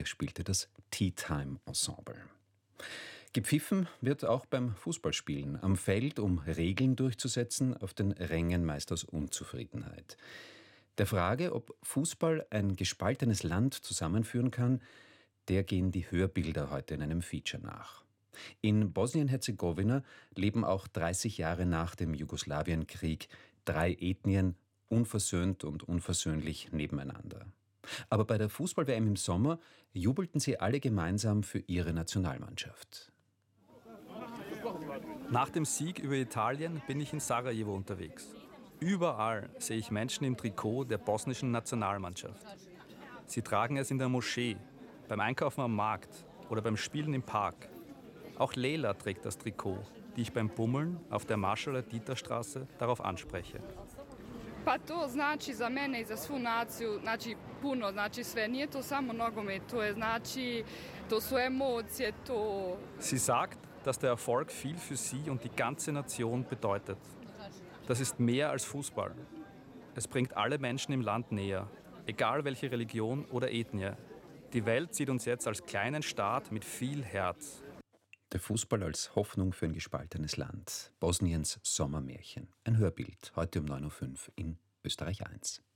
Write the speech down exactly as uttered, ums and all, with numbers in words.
Er spielte das Tea Time Ensemble. Gepfiffen wird auch beim Fußballspielen am Feld, um Regeln durchzusetzen, auf den Rängen meist aus Unzufriedenheit. Der Frage, ob Fußball ein gespaltenes Land zusammenführen kann, der gehen die Hörbilder heute in einem Feature nach. In Bosnien-Herzegowina leben auch dreißig Jahre nach dem Jugoslawienkrieg drei Ethnien unversöhnt und unversöhnlich nebeneinander. Aber bei der Fußball-W M im Sommer jubelten sie alle gemeinsam für ihre Nationalmannschaft. Nach dem Sieg über Italien bin ich in Sarajevo unterwegs. Überall sehe ich Menschen im Trikot der bosnischen Nationalmannschaft. Sie tragen es in der Moschee, beim Einkaufen am Markt oder beim Spielen im Park. Auch Leila trägt das Trikot, die ich beim Bummeln auf der Marschala-Dieter-Straße darauf anspreche. Pa to znači za mene I za svu naciju, znači puno, znači sve. Nije to samo nogomet, to je znači, to su emocije, to... Sie sagt, dass der Erfolg viel für sie und die ganze Nation bedeutet. Das ist mehr als Fußball. Es bringt alle Menschen im Land näher, egal welche Religion oder Ethnie. Die Welt sieht uns jetzt als kleinen Staat mit viel Herz. Der Fußball als Hoffnung für ein gespaltenes Land. Bosniens Sommermärchen. Ein Hörbild, heute um neun Uhr fünf in Österreich eins.